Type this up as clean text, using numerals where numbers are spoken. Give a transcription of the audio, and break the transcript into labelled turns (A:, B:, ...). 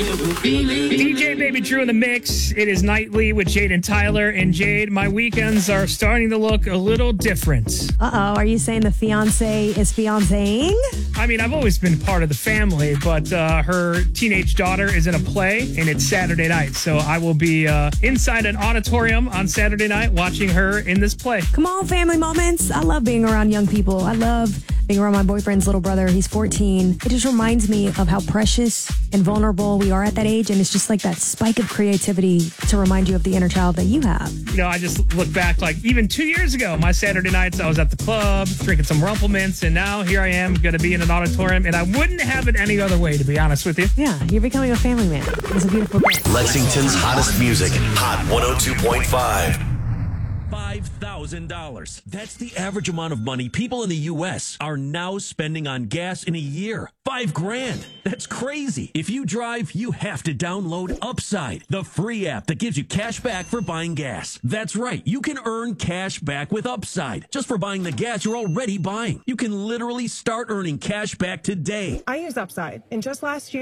A: DJ Baby Drew in the mix. It is nightly with Jade and Tyler. And Jade, my weekends are starting to look a little different.
B: Uh-oh, are you saying the fiance is fiancéing?
A: I mean, I've always been part of the family, but her teenage daughter is in a play, and it's Saturday night. So I will be inside an auditorium on Saturday night watching her in this play.
B: Come on, family moments. I love being around young people. I love being around my boyfriend's little brother. He's 14. It just reminds me of how precious and vulnerable we are at that age. And it's just like that spike of creativity to remind you of the inner child that you have.
A: You know, I just look back, like even 2 years ago, my Saturday nights, I was at the club drinking some Rumple Mints, and now here I am going to be in an auditorium, and I wouldn't have it any other way, to be honest with you.
B: Yeah, you're becoming a family man. It's a beautiful thing.
C: Lexington's hottest music, Hot 102.5.
D: $5,000. That's the average amount of money people in the U.S. are now spending on gas in a year. $5,000. That's crazy. If you drive, you have to download Upside, the free app that gives you cash back for buying gas. That's right. You can earn cash back with Upside just for buying the gas you're already buying. You can literally start earning cash back today.
E: I use Upside, and just last year,